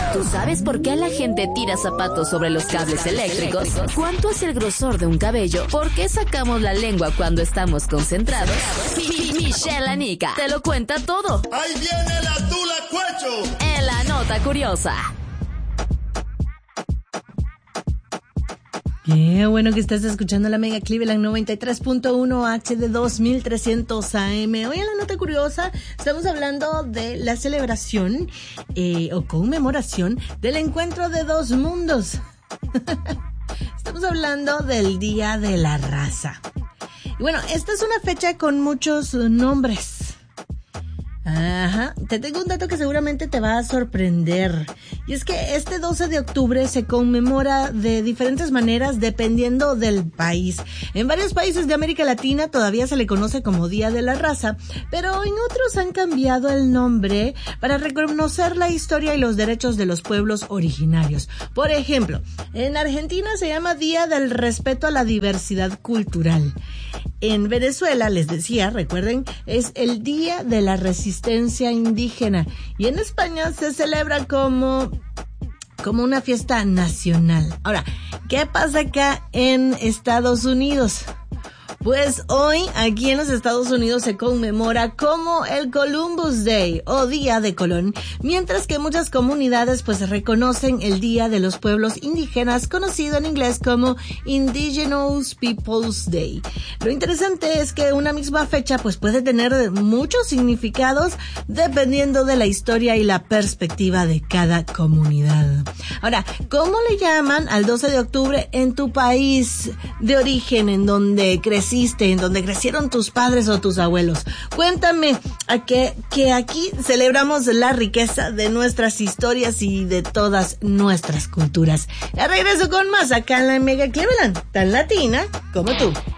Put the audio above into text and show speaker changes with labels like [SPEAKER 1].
[SPEAKER 1] ¿Tú sabes por qué la gente tira zapatos sobre los cables eléctricos? ¿Cuánto es el grosor de un cabello? ¿Por qué sacamos la lengua cuando estamos concentrados? Michelle Anica te lo cuenta todo.
[SPEAKER 2] ¡Ahí viene la tula cuecho!
[SPEAKER 1] En la nota curiosa.
[SPEAKER 3] Qué bueno que estás escuchando la Mega Cleveland 93.1 HD 2300 AM. Hoy en la nota curiosa estamos hablando de la celebración o conmemoración del encuentro de dos mundos. Estamos hablando del Día de la Raza. Y bueno, esta es una fecha con muchos nombres. Ajá, te tengo un dato que seguramente te va a sorprender. Y es que este 12 de octubre se conmemora de diferentes maneras dependiendo del país. En varios países de América Latina todavía se le conoce como Día de la Raza, pero en otros han cambiado el nombre para reconocer la historia y los derechos de los pueblos originarios. Por ejemplo, en Argentina se llama Día del Respeto a la Diversidad Cultural. En Venezuela, les decía, recuerden, es el Día de la Resistencia Indígena. Y en España se celebra como una fiesta nacional. Ahora, ¿qué pasa acá en Estados Unidos? Pues hoy, aquí en los Estados Unidos, se conmemora como el Columbus Day o Día de Colón, mientras que muchas comunidades pues reconocen el Día de los Pueblos Indígenas, conocido en inglés como Indigenous Peoples Day. Lo interesante es que una misma fecha pues puede tener muchos significados dependiendo de la historia y la perspectiva de cada comunidad. Ahora, ¿cómo le llaman al 12 de octubre en tu país de origen, en donde en donde crecieron tus padres o tus abuelos? Cuéntame, que aquí celebramos la riqueza de nuestras historias y de todas nuestras culturas. Ya regreso con más acá en la Mega Cleveland, tan latina como tú.